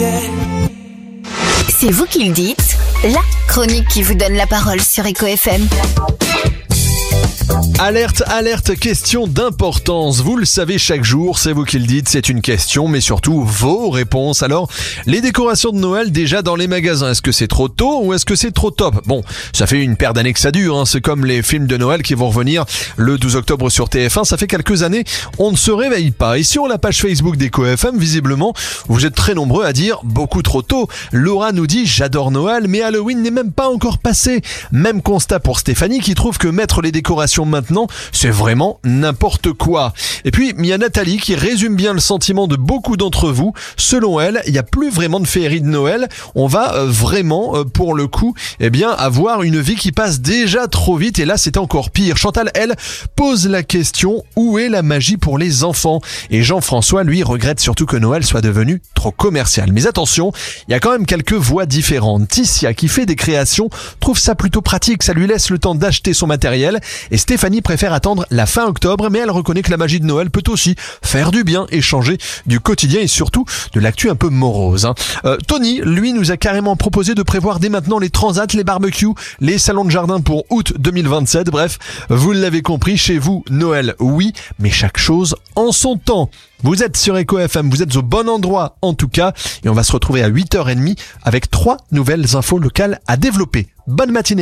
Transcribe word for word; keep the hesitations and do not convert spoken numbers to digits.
C'est vous qui le dites, la chronique qui vous donne la parole sur Eco F M. Alerte, alerte, question d'importance. Vous le savez, chaque jour, c'est vous qui le dites, c'est une question, mais surtout vos réponses. Alors, les décorations de Noël déjà dans les magasins, est-ce que c'est trop tôt ou est-ce que c'est trop top? Bon, ça fait une paire d'années que ça dure, hein. C'est comme les films de Noël qui vont revenir le douze octobre sur T F un. Ça fait quelques années, on ne se réveille pas. Et sur la page Facebook d'Eco F M, visiblement, vous êtes très nombreux à dire beaucoup trop tôt. Laura nous dit, j'adore Noël, mais Halloween n'est même pas encore passé. Même constat pour Stéphanie qui trouve que mettre les décorations maintenant, c'est vraiment n'importe quoi. Et puis, il y a Nathalie qui résume bien le sentiment de beaucoup d'entre vous. Selon elle, il n'y a plus vraiment de féerie de Noël. On va euh, vraiment, euh, pour le coup, eh bien, avoir une vie qui passe déjà trop vite. Et là, c'est encore pire. Chantal, elle, pose la question, où est la magie pour les enfants? Et Jean-François, lui, regrette surtout que Noël soit devenu trop commercial. Mais attention, il y a quand même quelques voix différentes. Ticia, qui fait des créations, trouve ça plutôt pratique. Ça lui laisse le temps d'acheter son matériel. Et Stéphanie préfère attendre la fin octobre, mais elle reconnaît que la magie de Noël peut aussi faire du bien et changer du quotidien et surtout de l'actu un peu morose. Hein. Euh, Tony, lui, nous a carrément proposé de prévoir dès maintenant les transats, les barbecues, les salons de jardin pour août deux mille vingt-sept. Bref, vous l'avez compris, chez vous, Noël, oui, mais chaque chose en son temps. Vous êtes sur Eco F M, vous êtes au bon endroit en tout cas, et on va se retrouver à huit heures trente avec trois nouvelles infos locales à développer. Bonne matinée.